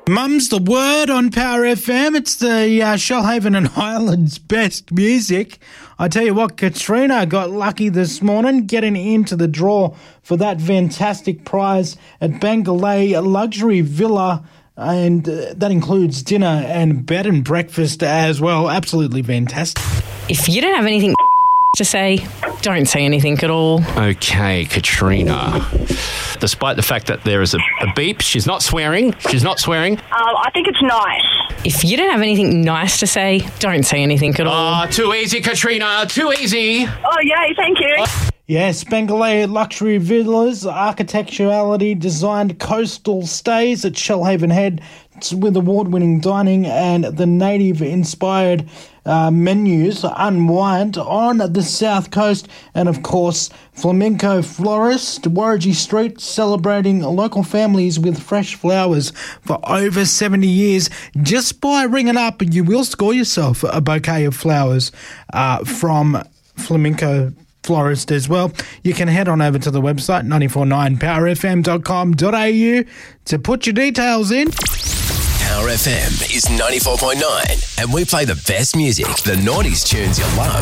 Mum's the word on Power FM. It's the Shellhaven and Highlands best music. I tell you what, Katrina got lucky this morning getting into the draw for that fantastic prize at Bangalore Luxury Villa, and that includes dinner and bed and breakfast as well. Absolutely fantastic. If you don't have anything to say, don't say anything at all. Okay, Katrina. Despite the fact that there is a beep, she's not swearing. I think it's nice. If you don't have anything nice to say, don't say anything at all. Too easy, Katrina. Too easy. Oh, yay, thank you. Yes, Bangalore Luxury Villas, architecturality designed coastal stays at Shellhaven Head with award-winning dining and the native-inspired menus unwind on the south coast, and of course Flamenco Florist, Warragee Street, celebrating local families with fresh flowers for over 70 years. Just by ringing up, you will score yourself a bouquet of flowers from Flamenco Florist as well. You can head on over to the website 949powerfm.com.au to put your details in. Power FM is 94.9 and we play the best music, the 90s tunes you love.